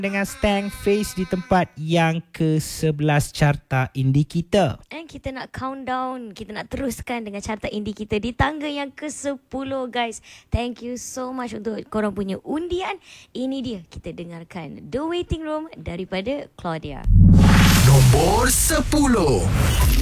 dengan Stang Face di tempat yang ke-11 carta indie kita. And kita nak countdown, kita nak teruskan dengan carta indie kita di tangga yang ke-10 guys. Thank you so much untuk korang punya undian. Ini dia, kita dengarkan The Waiting Room daripada Claudia. Nombor 10.